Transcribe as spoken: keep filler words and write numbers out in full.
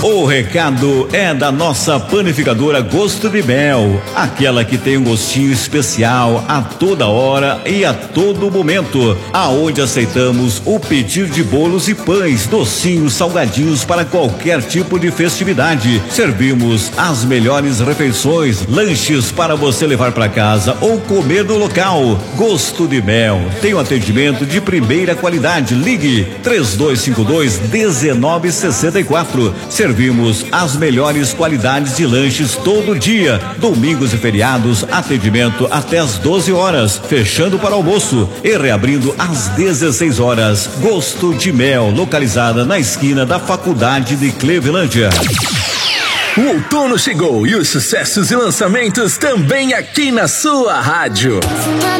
O recado é da nossa panificadora Gosto de Mel, aquela que tem um gostinho especial a toda hora e a todo momento, aonde aceitamos o pedido de bolos e pães, docinhos, salgadinhos para qualquer tipo de festividade. Servimos as melhores refeições, lanches para você levar para casa ou comer no local. Gosto de Mel tem um atendimento de primeira qualidade. Ligue três dois cinco dois um nove seis quatro. Servimos as melhores qualidades de lanches todo dia, domingos e feriados, atendimento até às doze horas, fechando para almoço e reabrindo às dezesseis horas. Gosto de Mel, localizada na esquina da Faculdade de Clevelândia. O outono chegou e os sucessos e lançamentos também aqui na sua rádio.